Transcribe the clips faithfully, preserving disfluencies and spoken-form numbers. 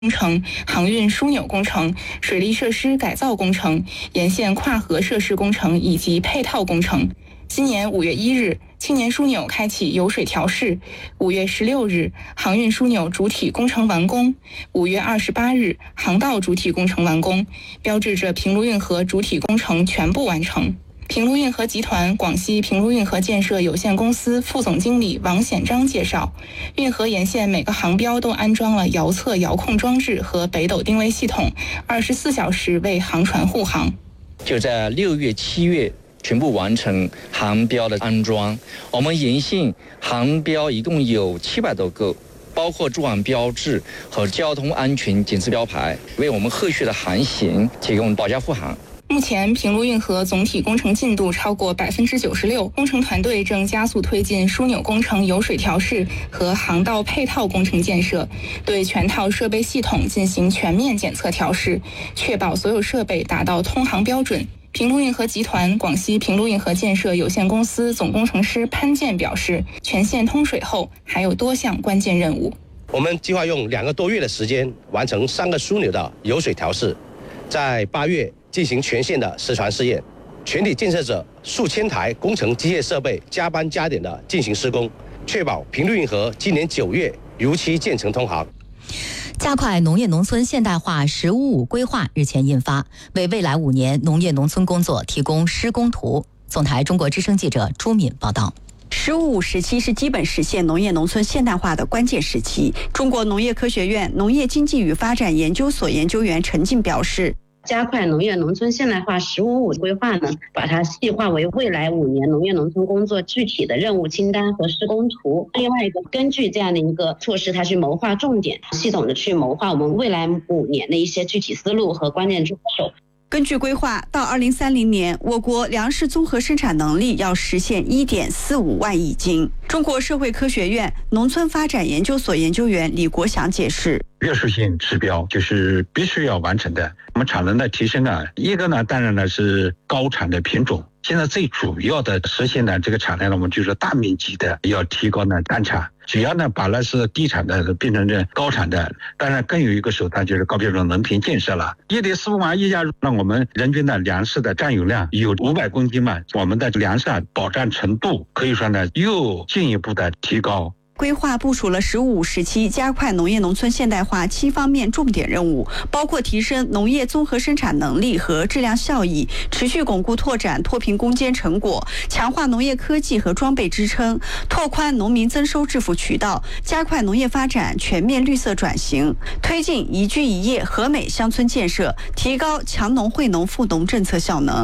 工程、航运枢纽工程、水利设施改造工程、沿线跨河设施工程以及配套工程。今年五月一日，青年枢纽开启油水调试；五月十六日，航运枢纽主体工程完工；五月二十八日，航道主体工程完工，标志着平卢运河主体工程全部完成。平卢运河集团广西平卢运河建设有限公司副总经理王显章介绍，运河沿线每个航标都安装了遥测遥控装置和北斗定位系统，二十四小时为航船护航。 就在六月、七月全部完成航标的安装。我们沿线航标一共有七百多个，包括驻岸标志和交通安全警示标牌，为我们后续的航行提供保驾护航。 目前，平卢运河总体工程进度超过百分之九十六，工程团队正加速推进枢纽工程油水调试和航道配套工程建设，对全套设备系统进行全面检测调试，确保所有设备达到通航标准。平卢运河集团广西平卢运河建设有限公司总工程师潘健表示，全线通水后还有多项关键任务。 我们计划用两个多月的时间完成三个枢纽的油水调试，在八月进行全线的实船试验，全体建设者数千台工程机械设备加班加点的进行施工，确保平卢运河今年九月如期建成通航。 加快农业农村现代化“十五五”规划日前印发，为未来五年农业农村工作提供施工图。总台中国之声记者朱敏报道。 十五五时期是基本实现农业农村现代化的关键时期。中国农业科学院农业经济与发展研究所研究员陈进表示， 加快农业农村现代化“十五五”规划呢，把它细化为未来五年农业农村工作具体的任务清单和施工图。另外一个，根据这样的一个措施，它去谋划重点，系统的去谋划我们未来五年的一些具体思路和关键抓手。 根据规划，到二零三零年，我国粮食综合生产能力要实现一点四五万亿斤。中国社会科学院农村发展研究所研究员李国祥解释， 约束性指标就是必须要完成的。我们产能的提升啊，一个呢，当然呢是高产的品种。现在最主要的实现呢，这个产量呢，我们就是大面积的要提高呢单产。只要呢把那是低产的变成这高产的，当然更有一个手段就是高标准农田建设了。一点四五万亿家，让我们人均的粮食的占有量有五百公斤嘛，我们的粮食保障程度可以说呢又进一步的提高。 规划部署了“十五五”时期加快农业农村现代化七方面重点任务，包括提升农业综合生产能力和质量效益，持续巩固拓展脱贫攻坚成果，强化农业科技和装备支撑，拓宽农民增收致富渠道，加快农业发展全面绿色转型，推进宜居宜业和美乡村建设，提高强农惠农富农政策效能。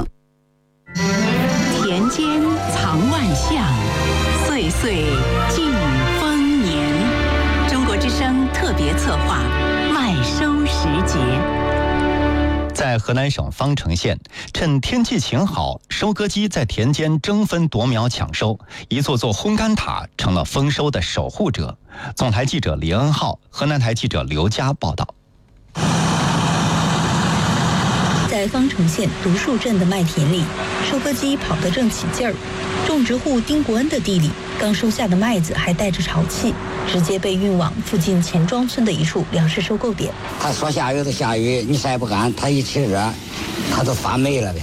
田间藏万象，岁岁尽丰年。中国之声特别策划麦收时节。 在河南省方城县，趁天气晴好，收割机在田间争分夺秒抢收，一座座烘干塔成了丰收的守护者。总台记者李恩浩，河南台记者刘佳报道。 在方城县独树镇的麦田里，收割机跑得正起劲儿。种植户丁国恩的地里，刚收下的麦子还带着潮气，直接被运往附近钱庄村的一处粮食收购点。 他说下雨就下雨，你晒不干，他一起热，他都发霉了呗。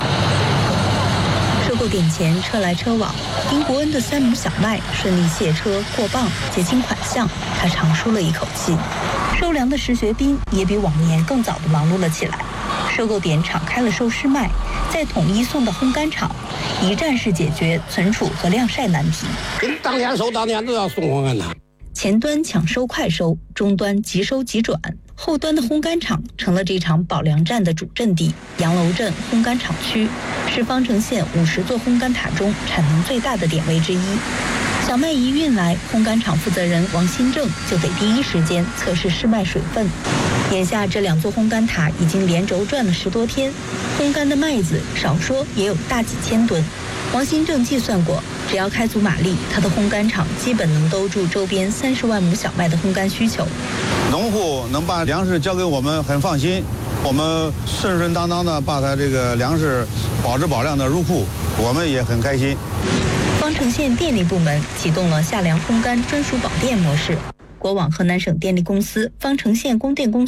收购点前车来车往，丁国恩的三亩小麦顺利卸车过磅，结清款项，他长舒了一口气。收粮的石学斌也比往年更早地忙碌了起来。收购点敞开了收湿麦，再统一送到烘干厂，一站式解决存储和晾晒难题。 当天收当天都要送烘干厂。 前端抢收快收，终端即收即转，后端的烘干厂成了这场保粮战的主阵地。杨楼镇烘干厂区是方城县五十座烘干塔中产能最大的点位之一。小麦一运来，烘干厂负责人王新正就得第一时间测试湿麦水分。眼下这两座烘干塔已经连轴转了十多天，烘干的麦子少说也有大几千吨。王新正计算过，只要开足马力，他的烘干厂基本能兜住周边三十万亩小麦的烘干需求。 农户能把粮食交给我们很放心，我们顺顺当当的把他这个粮食保质保量的入库，我们也很开心。 方城县电力部门启动了夏粮烘干专属保电模式， 国网河南省电力公司、方城县供电公司